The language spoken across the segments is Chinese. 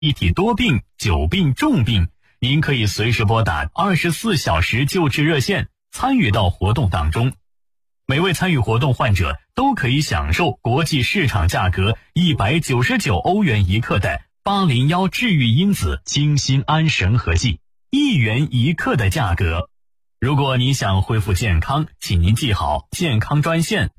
一体多病、久病、重病，您可以随时拨打24小时救治热线，参与到活动当中。每位参与活动患者都可以享受国际市场价格199欧元一克的801治愈因子清心安神合剂，1元一克的价格。如果你想恢复健康，请您记好健康专线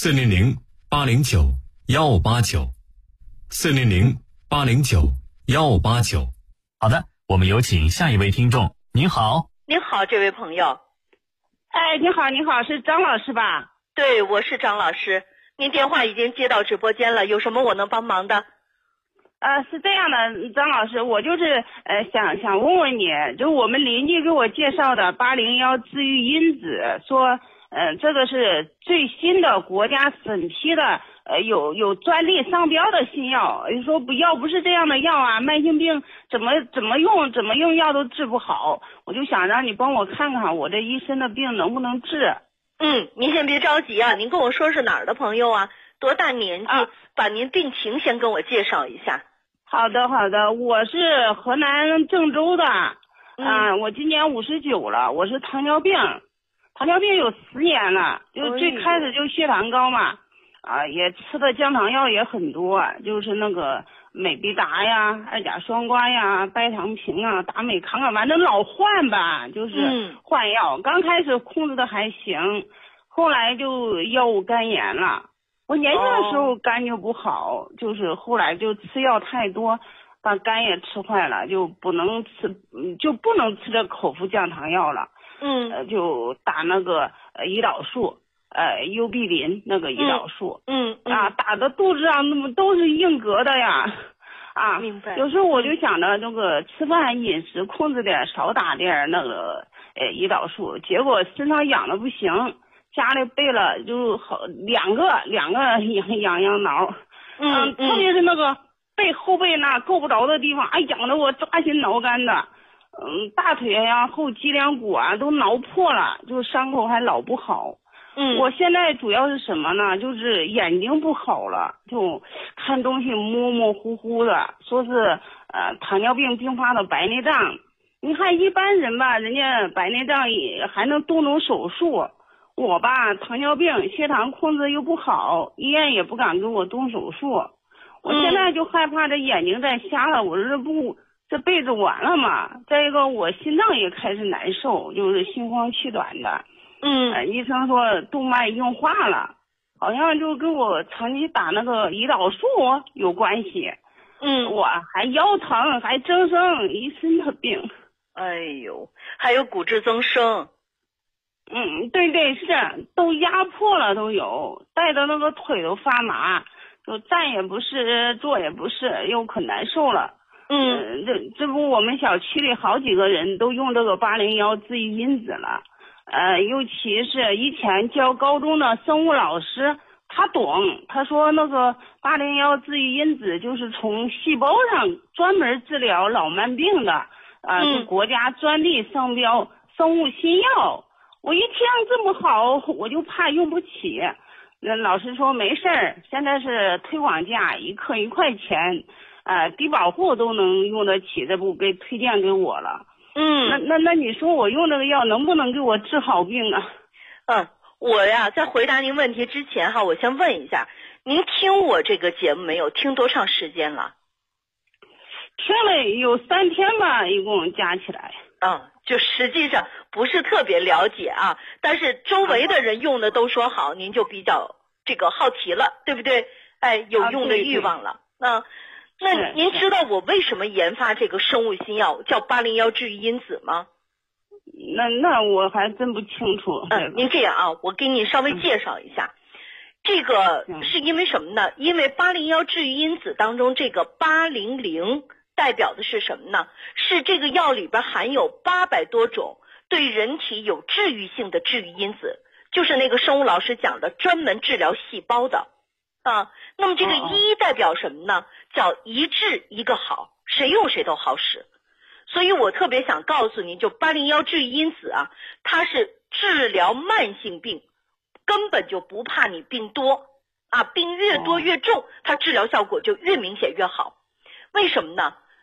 400-809-159，400-809-159。好的，我们有请下一位听众。您好。 您好，这位朋友。 哎，你好，是张老师吧？ 对，我是张老师。您电话已经接到直播间了，有什么我能帮忙的？ 是这样的，张老师，我就是想问问你，就我们邻居给我介绍的801治愈因子，说这个是最新的国家审批的有专利商标的新药，说不是这样的药啊，慢性病怎么用药都治不好，我就想让你帮我看看我这一身的病能不能治。 您先别着急啊，您跟我说是哪儿的朋友啊，多大年纪，把您病情先跟我介绍一下。 好的，我是河南郑州的，我今年59了，我是糖尿病有10年了，就最开始就血糖高嘛，也吃的降糖药也很多，就是那个美必达呀、二甲双胍呀、拜糖平啊、达美康啊，反正老换吧，就是换药。刚开始控制的还行，后来就药物肝炎了。我年轻的时候肝就不好，就是后来就吃药太多，把肝也吃坏了，就不能吃这口服降糖药了。就打那个胰岛素，幽必林那个胰岛素。打的肚子上那么都是硬格的呀。 明白。 有时候我就想着这个吃饭饮食控制点，少打点那个胰岛素，结果身上痒的不行。家里备了就好两个痒挠，特别是那个后背那够不着的地方，痒得我抓心挠肝的，大腿呀、后脊梁骨啊都挠破了，就伤口还老不好。我现在主要是什么呢？就是眼睛不好了，就看东西模模糊糊的，说是糖尿病并发的白内障。你看一般人吧，人家白内障也还能动手术。我吧，糖尿病，血糖控制又不好，医院也不敢给我动手术。我现在就害怕这眼睛再瞎了，我这辈子完了嘛。再一个，我心脏也开始难受，就是心慌气短的。医生说动脉硬化了，好像就跟我长期打那个胰岛素有关系。我还腰疼，还增生，一身的病。 哎呦，还有骨质增生。 对，是都压迫了，都有，带的那个腿都发麻，就站也不是，坐也不是，又可难受了。这不我们小区里好几个人都用这个801治愈因子了，尤其是以前教高中的生物老师，他懂，他说那个801治愈因子就是从细胞上专门治疗老慢病的，是国家专利商标生物新药。我一听这么好，我就怕用不起。老师说没事儿，现在是推广价，1克1块钱，低保户都能用得起，这不给推荐给我了。那你说我用这个药能不能给我治好病啊？ 我呀，在回答您问题之前哈，我先问一下，您听我这个节目没有？听多长时间了？ 听了有3天吧，一共加起来。 就实际上不是特别了解啊，但是周围的人用的都说好，您就比较这个好奇了，对不对？有用的欲望了。那您知道我为什么研发这个生物新药叫801治愈因子吗？ 那我还真不清楚。 您这样啊，我给你稍微介绍一下。这个是因为什么呢？因为801治愈因子当中这个800代表的是什么呢？是这个药里边含有800多种对人体有治愈性的治愈因子，就是那个生物老师讲的专门治疗细胞的那么这个一代表什么呢？叫一治一个好，谁用谁都好使。所以我特别想告诉您，就801治愈因子啊，它是治疗慢性病，根本就不怕你病多病越多越重，它治疗效果就越明显越好。为什么呢？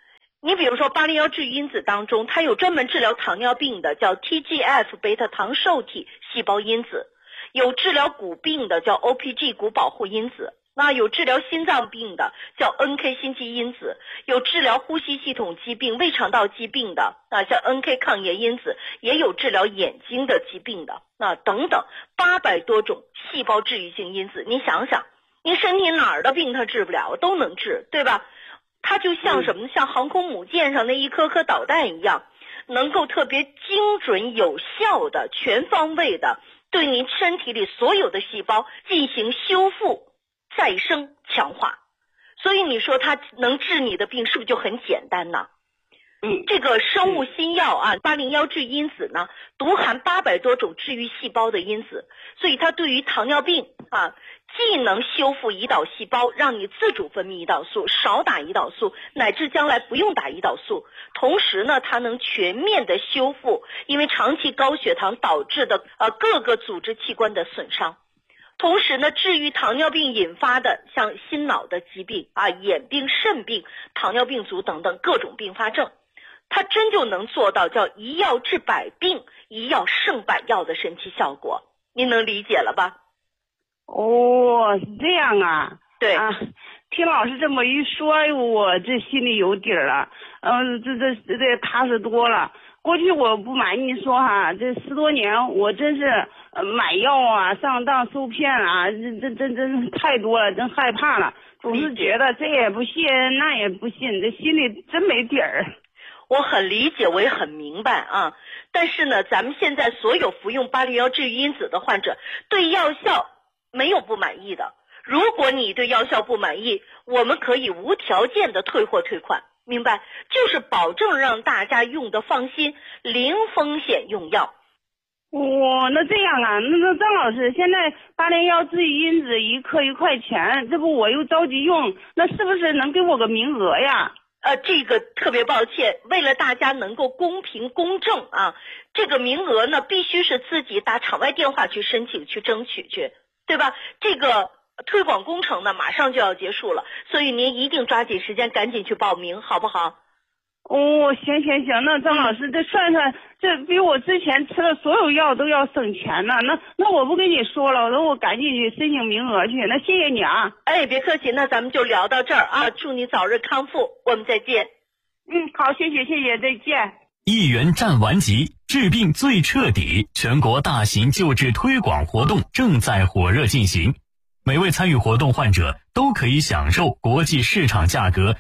你比如说801治愈因子当中，它有专门治疗糖尿病的叫 TGF 贝塔糖受体细胞因子，有治疗骨病的叫 OPG 骨保护因子，那有治疗心脏病的叫 NK 心肌因子，有治疗呼吸系统疾病、胃肠道疾病的像 NK 抗炎因子，也有治疗眼睛的疾病的等等800多种细胞治愈性因子。你想想，你身体哪儿的病它治不了，都能治，对吧？它就像什么，像航空母舰上那一颗颗导弹一样，能够特别精准有效的全方位的对您身体里所有的细胞进行修复、再生、强化。所以你说它能治你的病是不是就很简单呢？这个生物新药801治愈因子呢，独含800多种治愈细胞的因子，所以它对于糖尿病既能修复胰岛细胞，让你自主分泌胰岛素，少打胰岛素，乃至将来不用打胰岛素。同时呢，它能全面的修复因为长期高血糖导致的各个组织器官的损伤。同时呢，治愈糖尿病引发的像心脑的疾病眼病、肾病、糖尿病足等等各种并发症。它真就能做到叫一药治百病，一药胜百药的神奇效果，您能理解了吧？ 哦，是这样啊。 对听老师这么一说，我这心里有底儿了，这踏实多了。过去我不瞒你说这10多年我真是买药上当受骗真太多了，真害怕了，总是觉得这也不信那也不信，这心里真没底儿。 我很理解，我也很明白但是呢，咱们现在所有服用801治愈因子的患者对药效没有不满意的。如果你对药效不满意，我们可以无条件的退货退款，明白？就是保证让大家用的放心，零风险用药。 那这样那张老师，现在801治愈因子1克1块钱，这不我又着急用，那是不是能给我个名额呀？ 这个特别抱歉，为了大家能够公平公正这个名额呢必须是自己打场外电话去申请去争取去，对吧？这个推广工程呢马上就要结束了，所以您一定抓紧时间赶紧去报名，好不好？ 行，那张老师这算算，这比我之前吃的所有药都要省钱呢。那我不跟你说了，我赶紧去申请名额去。那谢谢你别客气，那咱们就聊到这儿祝你早日康复，我们再见。 好，谢谢，再见。 1元战完级，治病最彻底，全国大型救治推广活动正在火热进行。每位参与活动患者都可以享受国际市场价格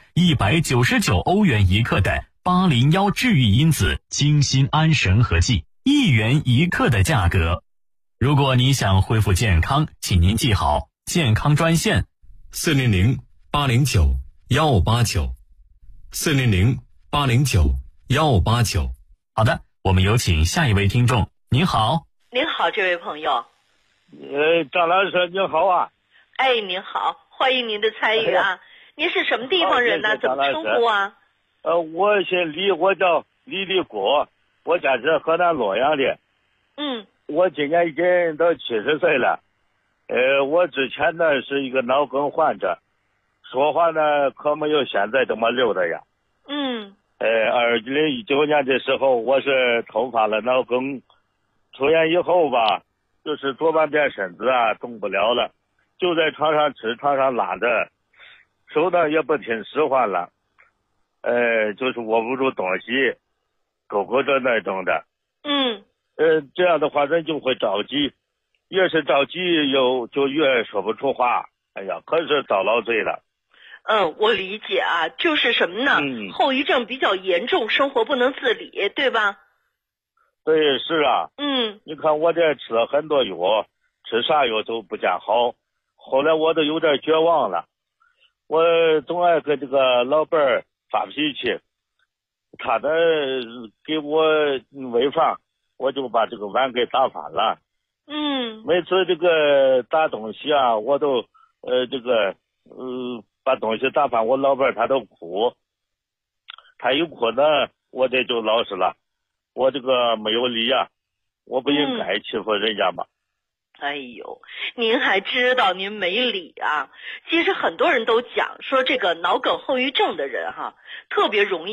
199欧元1克的801治愈因子精心安神和剂，1元1克的价格。如果你想恢复健康，请您记好健康专线400-809-159，400-809-159。好的，我们有请下一位听众。您好。 您好，这位朋友。 张老师您好您好，欢迎您的参与您是什么地方人呢？怎么称呼我姓李，我叫李立国，我家是河南洛阳的。我今年已经到70岁了。我之前呢是一个脑梗患者，说话呢可没有现在这么溜的呀。2019年的时候，我是突发了脑梗，出院以后吧，就是左半边身子动不了了，就在床上吃床上拉着，手呢也不听使唤了，就是握不住东西，勾勾着那种的。这样的话人就会着急，越是着急就越说不出话，可是遭老罪了。 我理解就是什么呢？后遗症比较严重，生活不能自理，对吧？ 对，是你看我这吃了很多药，吃啥药都不见好，后来我都有点绝望了。我总爱跟这个老伴儿发脾气，他呢给我喂饭，我就把这个碗给打翻了。每次这个打东西我都把东西打翻，我老伴儿他都哭，他一哭呢我这就老实了，我这个没有理我不应该欺负人家嘛。 您还知道您没理其实很多人都讲说这个脑梗后遗症的人特别容易